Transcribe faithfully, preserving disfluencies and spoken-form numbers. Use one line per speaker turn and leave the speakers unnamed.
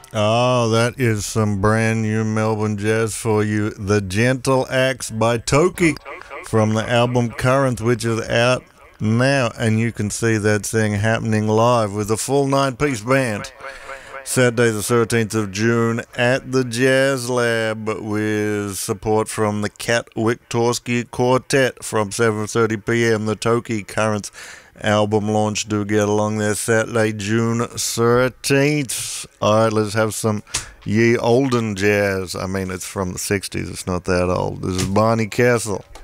Oh, that is some brand new Melbourne jazz for you. The Gentle Axe by Toki from the album Current, which is out now. And you can see that thing happening live with a full nine-piece band. Saturday the thirteenth of June at the Jazz Lab with support from the Kat Wiktorski Quartet from seven thirty p.m. The Toki Currents album launch. Do get along there Saturday, June thirteenth. All right, let's have some ye olden jazz. I mean, it's from the sixties. It's not that old. This is Barney Castle.